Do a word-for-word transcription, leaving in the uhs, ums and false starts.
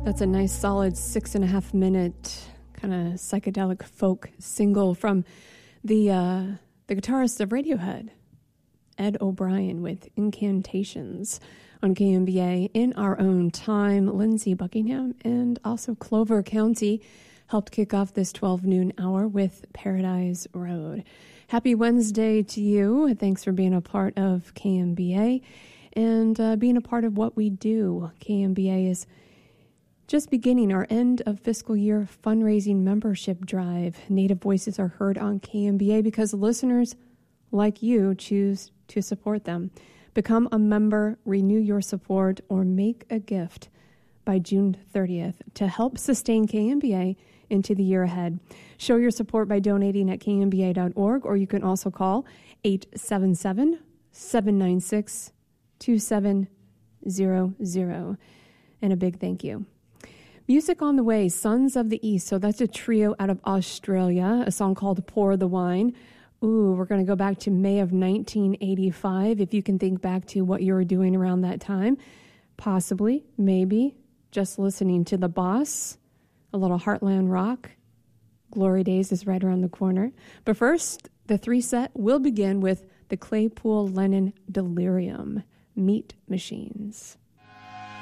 That's a nice solid six and a half minute kind of psychedelic folk single from the uh, the guitarist of Radiohead, Ed O'Brien, with Incantations on K M B A. In Our Own Time, Lindsey Buckingham and also Clover County helped kick off this twelve noon hour with Paradise Road. Happy Wednesday to you. Thanks for being a part of K M B A and uh, being a part of what we do. K M B A is just beginning our end of fiscal year fundraising membership drive. Native voices are heard on K M B A because listeners like you choose to support them. Become a member, renew your support, or make a gift by June thirtieth to help sustain K M B A into the year ahead. Show your support by donating at k m b a dot org, or you can also call eight seven seven, seven nine six, two seven zero zero. And a big thank you. Music on the way, Sons of the East. So that's a trio out of Australia, a song called Pour the Wine. Ooh, we're going to go back to May of nineteen eighty-five. If you can think back to what you were doing around that time, possibly, maybe, just listening to The Boss, a little Heartland rock. Glory Days is right around the corner. But first, the three set will begin with the Claypool Lennon Delirium, Meat Machines.